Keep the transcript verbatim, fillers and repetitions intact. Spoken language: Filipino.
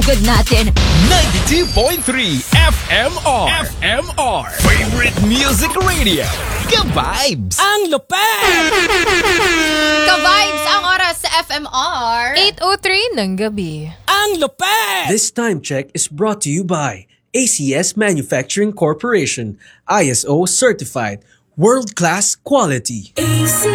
good natin. ninety-two point three F M R. F M R. Favorite Music Radio. Ka-vibes. Ang lupet! Ka-vibes ang oras sa F M R. eight oh three ng gabi. Ang lupet! This time check is brought to you by A C S Manufacturing Corporation, I S O certified, world-class quality.